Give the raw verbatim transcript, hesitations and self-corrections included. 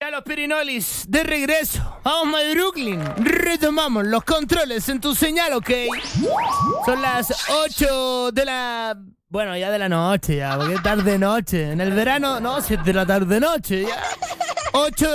Ya los Pirinolis, de regreso. Vamos a Brooklyn. Retomamos los controles en tu señal, ¿ok? Son las ocho de la... Bueno, ya de la noche ya, porque es tarde noche. En el verano, no, si es de la tarde noche ya. ocho